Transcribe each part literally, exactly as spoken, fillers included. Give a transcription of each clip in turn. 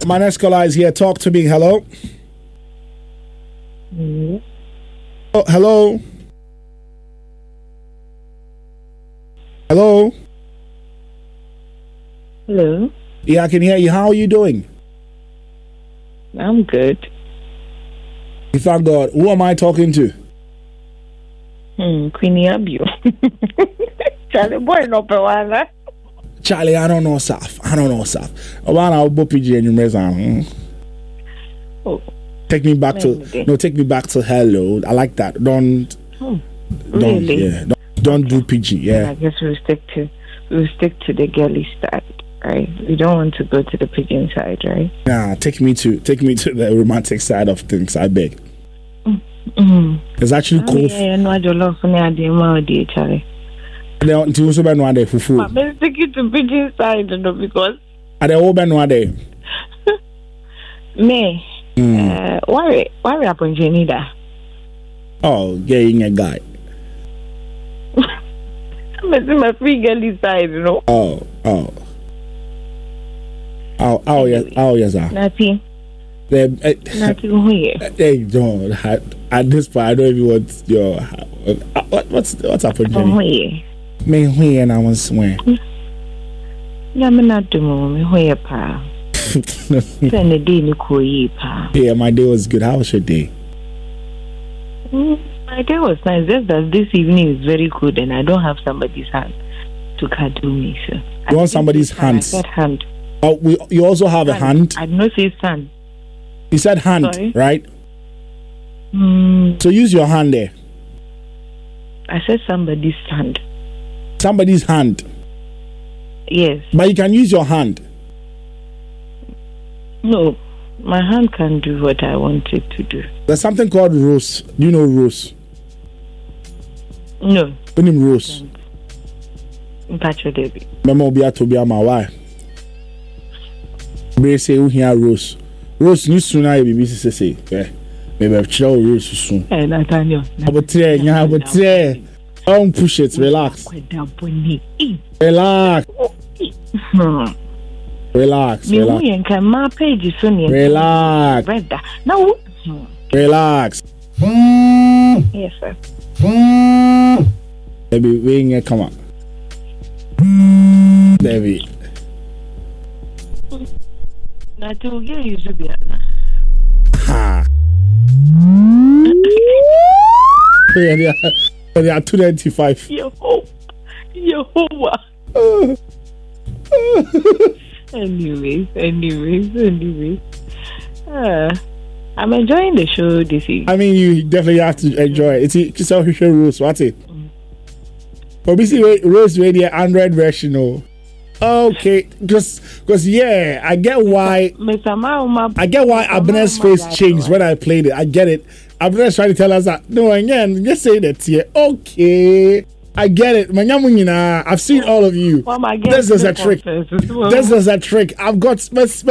My next caller is here. Talk to me. Hello. Mm-hmm. Oh, hello. Hello. Hello. Yeah, I can hear you. How are you doing? I'm good. Thank God. Who am I talking to? Hmm, Queenie Abio. Charlie boy no pewana. Charlie, I don't know Saf. I don't know Saf. One I'll book P G and you measure. Oh. Take me back to no. Take me back to hello. I like that. Don't. Oh, don't really? Yeah. Don't, don't okay. do P G. Yeah. I guess we'll stick to we'll stick to the girly side, right? We don't want to go to the pigeon side, right? Nah. Take me to take me to the romantic side of things. I beg. Mm. It's actually cool. Yeah, no, I don't love funny idea, my dear Charlie. They want to also be no other fufu. But let's take it to pigeon side, you know, because. Are they all be no other? Me. Mm. Uh, why? Why we happen to need that? Oh, getting a guy. I'm my free girly side, you know. Oh, oh. Oh, oh, yes, oh, yes, sir. Nothing. They, uh, Nothing here. They don't. At, at this point, I don't even want your. Uh, what, what's what's happened, Jenny? Oh, yeah. Me here and I was swear. Yeah, I'm not doing me here, pa. Send a day, Nico, pa. Yeah, my day was good. How was your day? Mm, my day was nice. Just that this evening is very good, and I don't have somebody's hand to cuddle me. So you want somebody's hands? I said hand. Oh, we. You also have hand. a hand. I don't say son. You said hand, Sorry? right? Mm. So use your hand there. I said somebody's hand. Somebody's hand. Yes. But you can use your hand. No, my hand can do what I want it to do. There's something called rose. Do you know rose? No. What name rose? Mpacho Debbie. Memo be to be my wife. Be say who here rose. Rose ni sooner you be say say. Yeah. Maybe chill rose soon. Eh, Nathaniel. But yeah, yeah, but yeah. Don't push it. Relax. Relax. Relax. Relax. My page is Relax. Now. Relax. Yes, sir. Baby, we ain't come on. Baby. Now to get you to be Ha. Yeah, yeah. They are two ninety-five. Yehovah. Yehovah. anyways, anyways, anyways. Uh, I'm enjoying the show this evening. I mean, you definitely have to enjoy it. It's just official rules. What's it? But we see Rose Radio Android version. Oh, okay. Just because, yeah, I get why. I get why Abner's face changed when I played it. I get it. Abner's trying to tell us that. No, again, just say that here. Okay. I get it. I've seen all of you. This is a trick. This is a trick. I've got.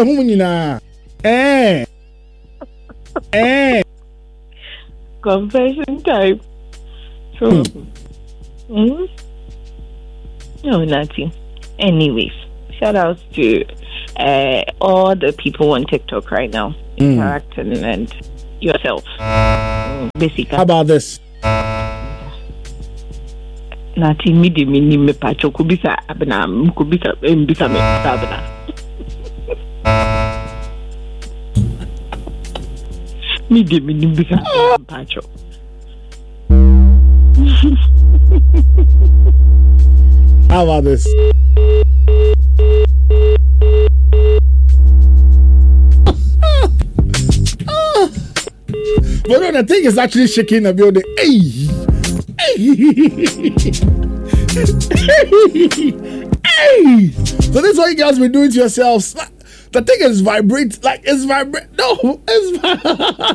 Eh. Eh. Confession type. So, hmm? No, nothing. Anyways, shout outs to uh, all the people on TikTok right now interacting mm. and yourself. Mm, basically. How about this? Nothing. Me, me, me, me, pacho. Kubisa, abna, kubisa, mbisa, me, abna. Me, me, me, mbisa, pacho. How about this? But no, the thing is actually shaking the building. Hey, hey, hey. So this is what you guys been doing to yourselves. The thing is vibrate, like it's vibrate. No, it's